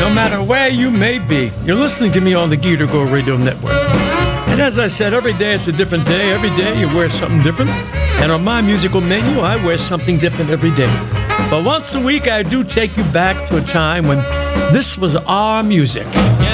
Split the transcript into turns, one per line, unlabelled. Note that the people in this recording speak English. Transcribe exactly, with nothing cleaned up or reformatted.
no matter where you may be. You're listening to me on the Gear to Go Radio Network. And as I said, every day it's a different day. Every day you wear something different. And on my musical menu, I wear something different every day. But once a week, I do take you back to a time when this was our music.